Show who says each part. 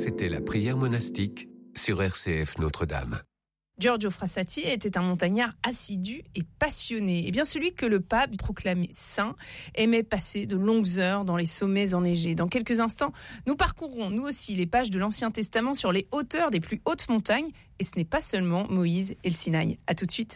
Speaker 1: c'était la prière monastique sur RCF Notre-Dame.
Speaker 2: Giorgio Frassati était un montagnard assidu et passionné. Et bien celui que le pape proclamait saint aimait passer de longues heures dans les sommets enneigés. Dans quelques instants, nous parcourrons nous aussi les pages de l'Ancien Testament sur les hauteurs des plus hautes montagnes. Et ce n'est pas seulement Moïse et le Sinaï. À tout de suite.